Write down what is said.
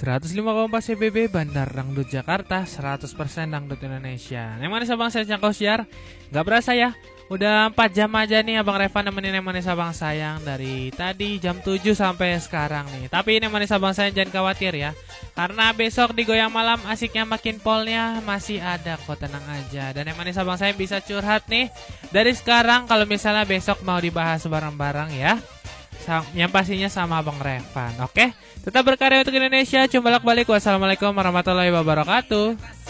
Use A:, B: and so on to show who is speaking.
A: 105,4 CBB Bandar Dangdut Jakarta, 100% Dangdut Indonesia. Yang manis abang saya Cangkau Siar. Gak berasa ya, udah 4 jam aja nih Abang Reva nemenin yang manis abang sayang. Dari tadi jam 7 sampai sekarang nih. Tapi ini manis abang sayang jangan khawatir ya, karena besok di Goyang Malam asiknya makin polnya masih ada kok, tenang aja. Dan yang manis abang sayang bisa curhat nih dari sekarang kalau misalnya besok mau dibahas bareng-bareng ya, yang pastinya sama Abang Revan. Oke, tetap berkarya untuk Indonesia. Cumbalak balik. Wassalamualaikum warahmatullahi wabarakatuh.